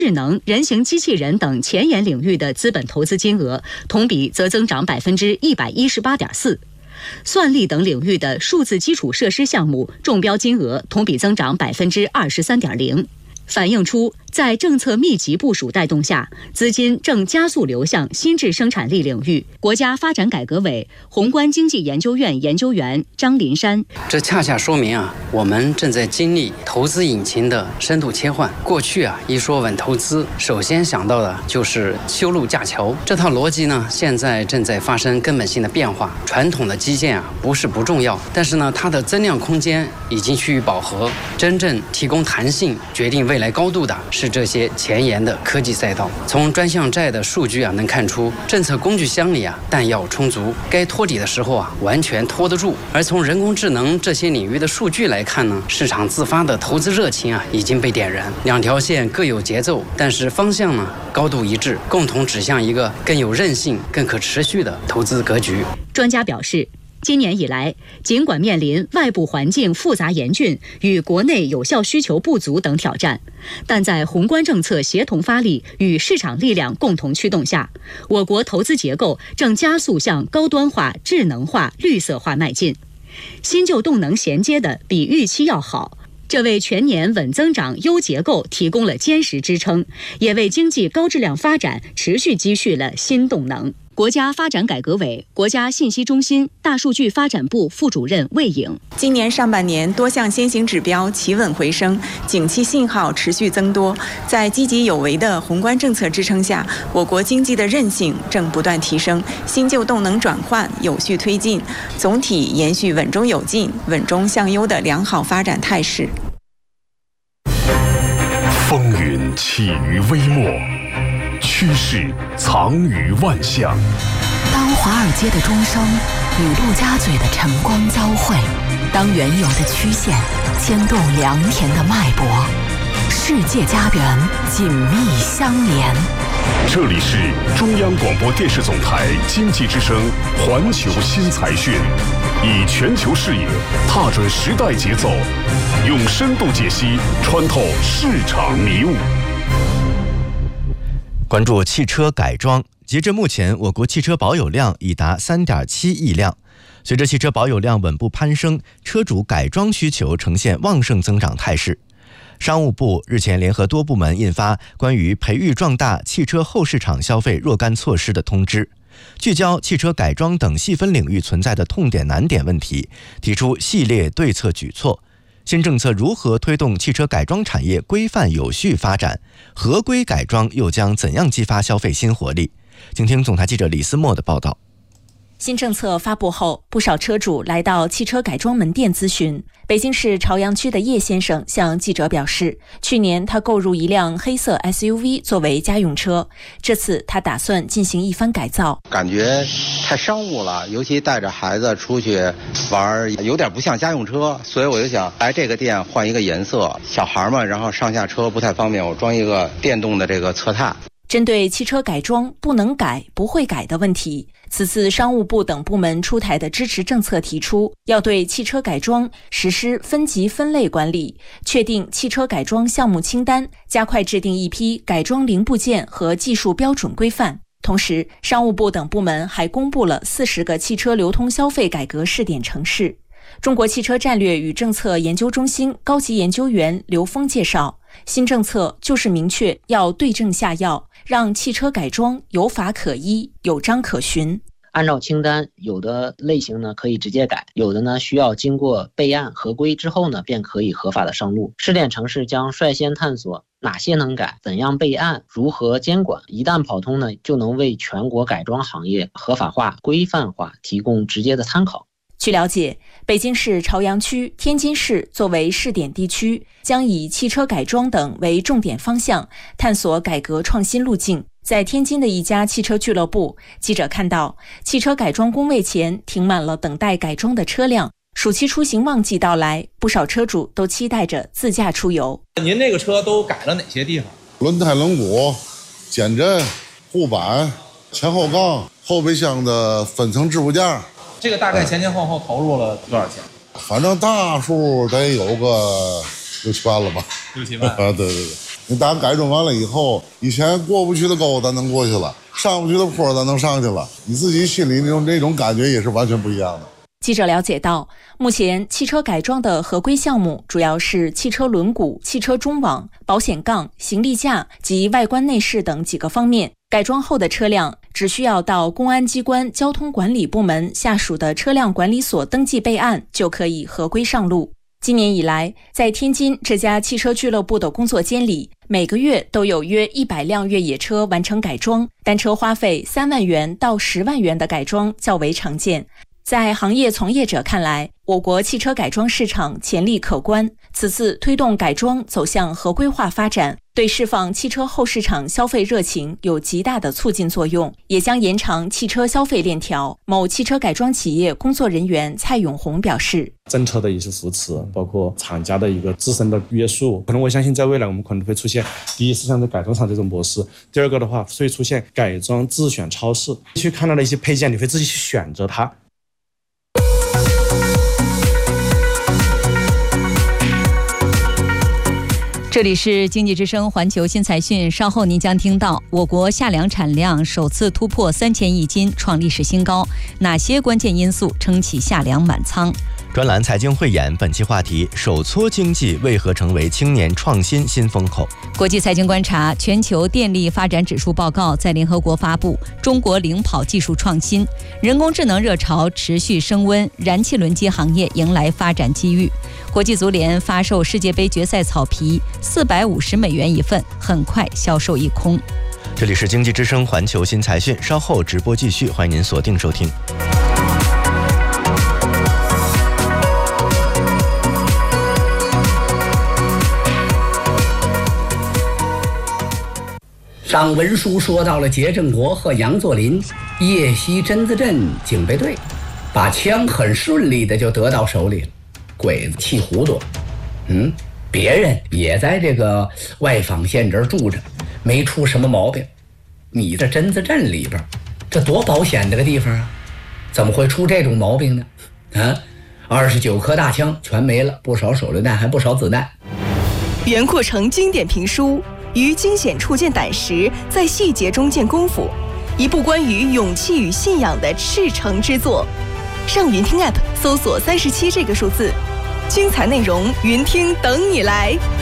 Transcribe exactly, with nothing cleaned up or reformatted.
智能、人形机器人等前沿领域的资本投资金额同比则增长百分之一百一十八点四。算力等领域的数字基础设施项目中标金额同比增长百分之二十三点零。反映出，在政策密集部署带动下，资金正加速流向新质生产力领域。国家发展改革委宏观经济研究院研究员张林山： 这恰恰说明啊，我们正在经历投资引擎的深度切换。过去啊，一说稳投资，首先想到的就是修路架桥。这套逻辑呢，现在正在发生根本性的变化。传统的基建啊，不是不重要，但是呢，它的增量空间已经趋于饱和。真正提供弹性、决定未来来高度的是这些前沿的科技赛道。从专项债的数据啊，能看出政策工具箱里啊弹药充足，该托底的时候啊完全托得住。而从人工智能这些领域的数据来看呢，市场自发的投资热情啊已经被点燃。两条线各有节奏，但是方向呢高度一致，共同指向一个更有韧性、更可持续的投资格局。 专家表示，今年以来，尽管面临外部环境复杂严峻与国内有效需求不足等挑战，但在宏观政策协同发力与市场力量共同驱动下，我国投资结构正加速向高端化、智能化、绿色化迈进。新旧动能衔接的比预期要好，这为全年稳增长优结构提供了坚实支撑，也为经济高质量发展持续积蓄了新动能。国家发展改革委国家信息中心大数据发展部副主任魏颖： 今年上半年多项先行指标企稳回升，景气信号持续增多。在积极有为的宏观政策支撑下，我国经济的韧性正不断提升，新旧动能转换有序推进，总体延续稳中有进、稳中向优的良好发展态势。 风云起于微末，趋势藏于万象。 当华尔街的钟声与陆家嘴的晨光交汇，当原有的曲线牵动良田的脉搏，世界家园紧密相连。 这里是中央广播电视总台经济之声环球新财讯，以全球视野踏准时代节奏，用深度解析穿透市场迷雾。 关注汽车改装，截至目前，我国汽车保有量已达 三点七亿辆。随着汽车保有量稳步攀升，车主改装需求呈现旺盛增长态势。商务部日前联合多部门印发关于培育壮大汽车后市场消费若干措施的通知，聚焦汽车改装等细分领域存在的痛点难点问题，提出系列对策举措。新政策如何推动汽车改装产业规范有序发展？合规改装又将怎样激发消费新活力？请听总台记者李思墨的报道。 新政策发布后，不少车主来到汽车改装门店咨询。北京市朝阳区的叶先生向记者表示，去年他购入一辆黑色 S U V 作为家用车，这次他打算进行一番改造。 感觉太商务了，尤其带着孩子出去玩，有点不像家用车，所以我就想来这个店换一个颜色。小孩嘛，然后上下车不太方便，我装一个电动的这个侧踏。 针对汽车改装不能改、不会改的问题，此次商务部等部门出台的支持政策提出，要对汽车改装实施分级分类管理，确定汽车改装项目清单，加快制定一批改装零部件和技术标准规范。同时，商务部等部门还公布了四十个汽车流通消费改革试点城市。中国汽车战略与政策研究中心高级研究员刘峰介绍，新政策就是明确要对症下药，让汽车改装有法可依、有章可循。 按照清单，有的类型呢可以直接改，有的呢需要经过备案合规之后呢，便可以合法的上路。试点城市将率先探索哪些能改，怎样备案，如何监管。一旦跑通呢，就能为全国改装行业合法化、规范化提供直接的参考。 据了解，北京市朝阳区、天津市作为试点地区，将以汽车改装等为重点方向，探索改革创新路径。在天津的一家汽车俱乐部，记者看到汽车改装工位前停满了等待改装的车辆。暑期出行旺季到来，不少车主都期待着自驾出游。 您这个车都改了哪些地方？ 轮胎轮毂、减震、护板、前后杠、后备箱的分层支部件。 这个大概前前后后投入了多少钱？反正大数得有个六七万了吧？ 六七万啊，对对对。 你打改装完了以后，以前过不去的沟咱能过去了，上不去的坡咱能上去了，你自己心里那种那种感觉也是完全不一样的。 记者了解到，目前汽车改装的合规项目主要是汽车轮毂、汽车中网、保险杠、行李架及外观内饰等几个方面。改装后的车辆只需要到公安机关交通管理部门下属的车辆管理所登记备案，就可以合规上路。今年以来，在天津这家汽车俱乐部的工作间里，每个月都有约一百辆越野车完成改装，单车花费三万元到十万元的改装较为常见。在行业从业者看来，我国汽车改装市场潜力可观，此次推动改装走向合规化发展，对释放汽车后市场消费热情有极大的促进作用，也将延长汽车消费链条。某汽车改装企业工作人员蔡永红表示， 政策的一些扶持，包括厂家的一个自身的约束，可能我相信在未来我们可能会出现，第一是像在改装厂这种模式，第二个的话会出现改装自选超市，去看到的一些配件你会自己去选择它。 这里是经济之声环球新财讯，稍后您将听到我国夏粮产量首次突破三千亿斤，创历史新高，哪些关键因素撑起夏粮满仓？ 专栏财经汇演，本期话题：手搓经济为何成为青年创新新风口？ 国际财经观察：全球电力发展指数报告在联合国发布，中国领跑技术创新，人工智能热潮持续升温，燃气轮机行业迎来发展机遇。国际足联发售世界杯决赛草皮，四百五十美元一份，很快销售一空。 这里是经济之声环球新财讯，稍后直播继续，欢迎您锁定收听。 上文书说到了杰振国和杨作霖夜袭榛子镇警备队，把枪很顺利的就得到手里了。鬼子气糊涂，嗯，别人也在这个外坊县这儿住着，没出什么毛病。你这榛子镇里边，这多保险的个地方啊，怎么会出这种毛病呢？啊，二十九颗大枪全没了，不少手榴弹，还不少子弹。 袁阔成经典评书。于惊险处见胆识，在细节中见功夫，一部关于勇气与信仰的赤诚之作。上云听 App 搜索三十七这个数字，精彩内容云听等你来。